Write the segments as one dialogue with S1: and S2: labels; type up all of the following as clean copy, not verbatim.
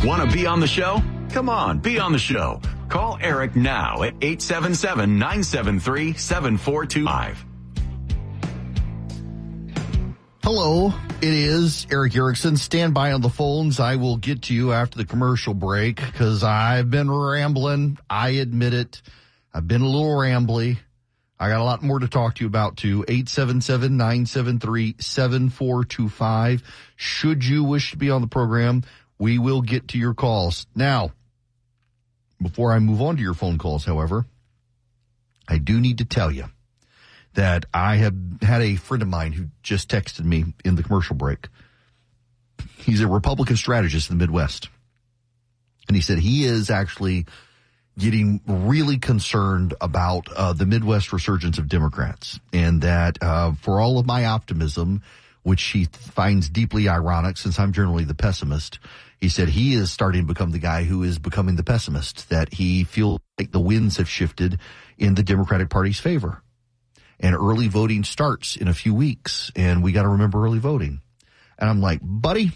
S1: Want to be on the show? Come on, be on the show. Call Eric now at 877-973-7425.
S2: Hello, it is Eric Erickson. Stand by on the phones. I will get to you after the commercial break because I've been rambling. I admit it. I've been a little rambly. I got a lot more to talk to you about, too. 877-973-7425. Should you wish to be on the program, we will get to your calls. Now, before I move on to your phone calls, however, I do need to tell you that I have had a friend of mine who just texted me in the commercial break. He's a Republican strategist in the Midwest. And he said he is actually getting really concerned about the Midwest resurgence of Democrats. And that for all of my optimism, which he finds deeply ironic since I'm generally the pessimist, he said he is starting to become the guy who is becoming the pessimist, that he feels like the winds have shifted in the Democratic Party's favor. And early voting starts in a few weeks, and we got to remember early voting. And I'm like, buddy,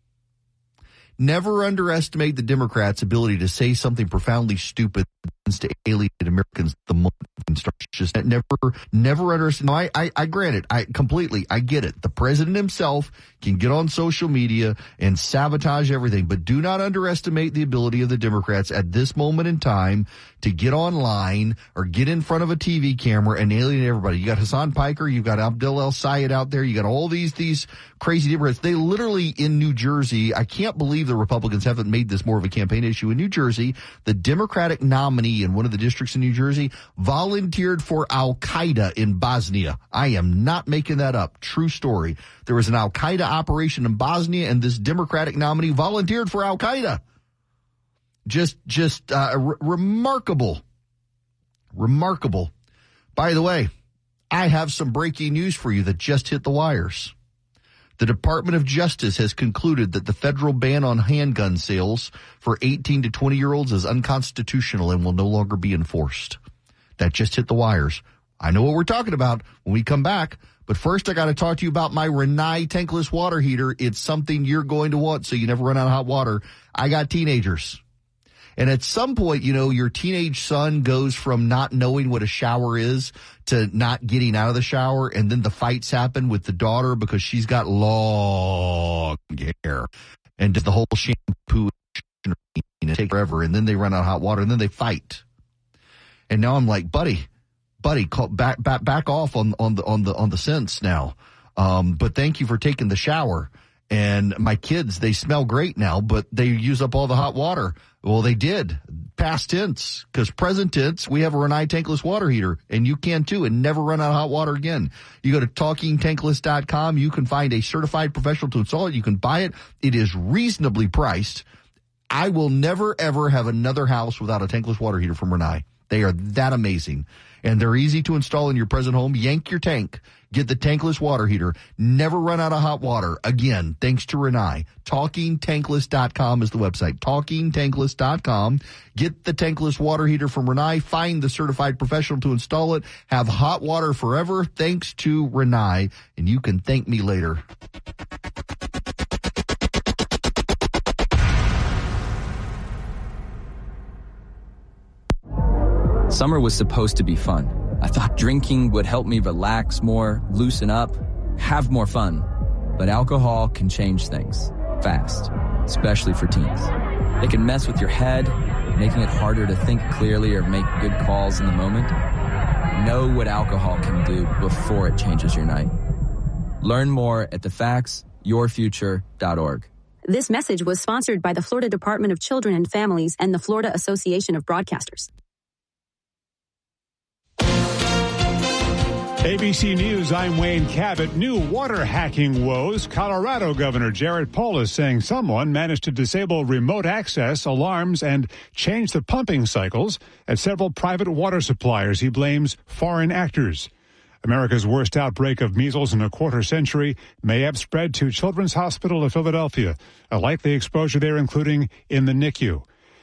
S2: never underestimate the Democrats' ability to say something profoundly stupid to alienate Americans the moment voting starts. Just never underestimate. No, I grant it. I get it. The president himself can get on social media and sabotage everything, but do not underestimate the ability of the Democrats at this moment in time to get online or get in front of a TV camera and alienate everybody. You got Hassan Piker, you've got Abdel El Sayed out there, you got all these crazy Democrats. They literally in New Jersey, I can't believe the Republicans haven't made this more of a campaign issue. In New Jersey, the Democratic nominee in one of the districts in New Jersey volunteered for Al-Qaeda in Bosnia. I am not making that up. True story. There was an Al-Qaeda operation in Bosnia, and this Democratic nominee volunteered for Al-Qaeda. Just remarkable. By the way, I have some breaking news for you that just hit the wires. The Department of Justice has concluded that the federal ban on handgun sales for 18 to 20-year-olds is unconstitutional and will no longer be enforced. That just hit the wires. I know what we're talking about when we come back, but first I got to talk to you about my Rinnai tankless water heater. It's something you're going to want so you never run out of hot water. I got teenagers. And at some point, you know, your teenage son goes from not knowing what a shower is to not getting out of the shower. And then the fights happen with the daughter because she's got long hair and does the whole shampoo and it takes forever. And then they run out of hot water and then they fight. And now I'm like, buddy, back off on the sense now. But thank you for taking the shower. And my kids, they smell great now, but they use up all the hot water. Well, they did. Past tense, because present tense, we have a Rinnai tankless water heater, and you can too, and never run out of hot water again. You go to TalkingTankless.com. You can find a certified professional to install it. You can buy it. It is reasonably priced. I will never, ever have another house without a tankless water heater from Rinnai. They are that amazing. And they're easy to install in your present home. Yank your tank. Get the tankless water heater. Never run out of hot water. Again, thanks to Rinnai. TalkingTankless.com is the website. TalkingTankless.com. Get the tankless water heater from Rinnai. Find the certified professional to install it. Have hot water forever thanks to Rinnai. And you can thank me later.
S3: Summer was supposed to be fun. I thought drinking would help me relax more, loosen up, have more fun. But alcohol can change things fast, especially for teens. It can mess with your head, making it harder to think clearly or make good calls in the moment. Know what alcohol can do before it changes your night. Learn more at thefactsyourfuture.org.
S4: This message was sponsored by the Florida Department of Children and Families and the Florida Association of Broadcasters.
S5: ABC News, I'm Wayne Cabot. New water hacking woes. Colorado Governor Jared Polis saying someone managed to disable remote access, alarms, and change the pumping cycles at several private water suppliers. He blames foreign actors. America's worst outbreak of measles in a quarter century may have spread to Children's Hospital of Philadelphia. A likely exposure there including in the NICU.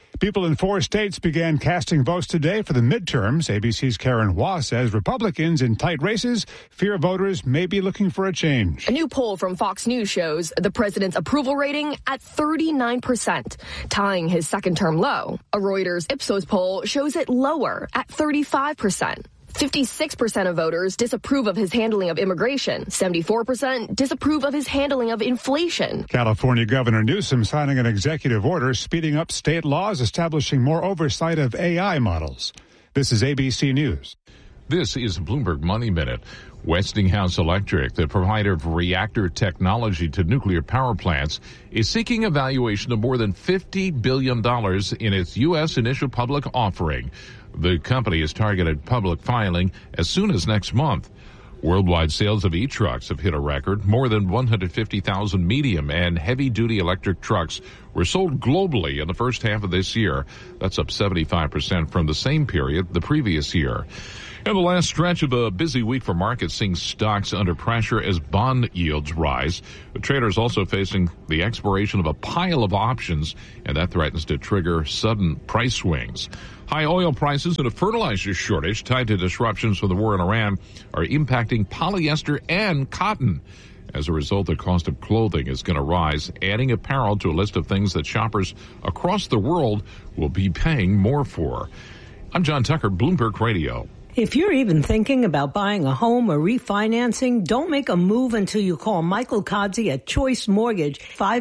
S5: People in 4 states began casting votes today for the midterms. ABC's Karen Waugh says Republicans in tight races fear voters may be looking for a change.
S6: A new poll from Fox News shows the president's approval rating at 39%, tying his second-term low. A Reuters Ipsos poll shows it lower at 35%. 56% of voters disapprove of his handling of immigration. 74% disapprove of his handling of inflation.
S5: California Governor Newsom signing an executive order speeding up state laws establishing more oversight of AI models. This is ABC News.
S7: This is Bloomberg Money Minute. Westinghouse Electric, the provider of reactor technology to nuclear power plants, is seeking a valuation of more than $50 billion in its U.S. initial public offering. The company has targeted public filing as soon as next month. Worldwide sales of e-trucks have hit a record. More than 150,000 medium and heavy-duty electric trucks were sold globally in the first half of this year. That's up 75% from the same period the previous year. And the last stretch of a busy week for markets, seeing stocks under pressure as bond yields rise. The traders also facing the expiration of a pile of options, and that threatens to trigger sudden price swings. High oil prices and a fertilizer shortage tied to disruptions from the war in Iran are impacting polyester and cotton. As a result, the cost of clothing is going to rise, adding apparel to a list of things that shoppers across the world will be paying more for. I'm John Tucker, Bloomberg Radio.
S8: If you're even thinking about buying a home or refinancing, don't make a move until you call Michael Kodzi at Choice Mortgage,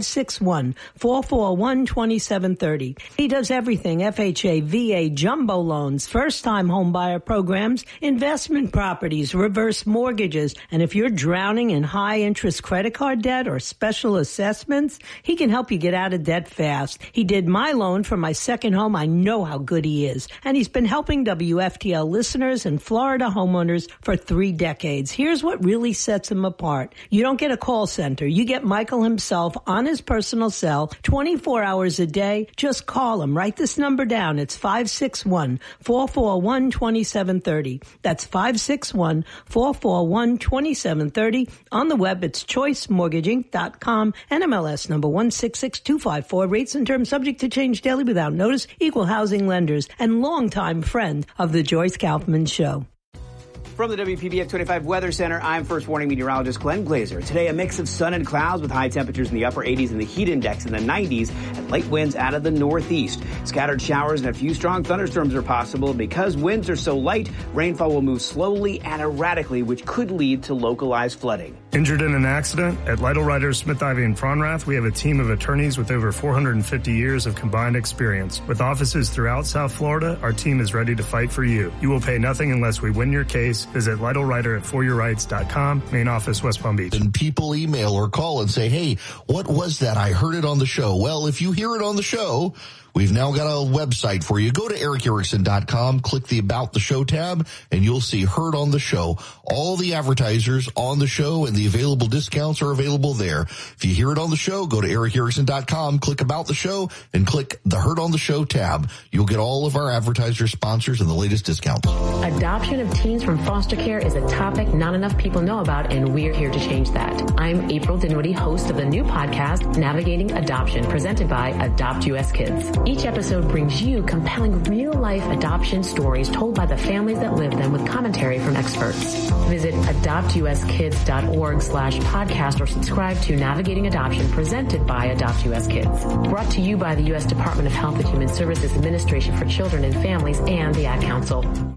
S8: 561-441-2730. He does everything: FHA, VA, jumbo loans, first-time home buyer programs, investment properties, reverse mortgages. And if you're drowning in high-interest credit card debt or special assessments, he can help you get out of debt fast. He did my loan for my second home. I know how good he is. And he's been helping WFTL listeners and Florida homeowners for 3 decades. Here's what really sets him apart. You don't get a call center. You get Michael himself on his personal cell 24 hours a day. Just call him. Write this number down. It's 561-441-2730. That's 561-441-2730. On the web, it's choicemortgaging.com. NMLS number 166254. Rates and terms subject to change daily without notice. Equal housing lenders and longtime friend of the Joyce Kaufman Show.
S9: From the WPBF 25 Weather Center, I'm First Warning meteorologist Glenn Glazer. Today, a mix of sun and clouds with high temperatures in the upper 80s and the heat index in the 90s and light winds out of the northeast. Scattered showers and a few strong thunderstorms are possible. Because winds are so light, rainfall will move slowly and erratically, which could lead to localized flooding.
S10: Injured in an accident? At Lytle Writers, Smith, Ivy, and Fronrath, we have a team of attorneys with over 450 years of combined experience. With offices throughout South Florida, our team is ready to fight for you. You will pay nothing unless we win your case. Visit Lytle Writer at foryourrights.com, main office, West Palm Beach.
S2: And people email or call and say, hey, what was that? I heard it on the show. Well, if you hear it on the show, we've now got a website for you. Go to ericerickson.com, click the About the Show tab, and you'll see Heard on the Show. All the advertisers on the show and the available discounts are available there. If you hear it on the show, go to ericerickson.com, click About the Show, and click the Heard on the Show tab. You'll get all of our advertiser sponsors and the latest discounts.
S11: Adoption of teens from foster care is a topic not enough people know about, and we're here to change that. I'm April Dinwiddie, host of the new podcast, Navigating Adoption, presented by Adopt US Kids. Each episode brings you compelling real-life adoption stories told by the families that live them with commentary from experts. Visit adoptuskids.org/podcast or subscribe to Navigating Adoption presented by Adopt US Kids. Brought to you by the U.S. Department of Health and Human Services Administration for Children and Families and the Ad Council.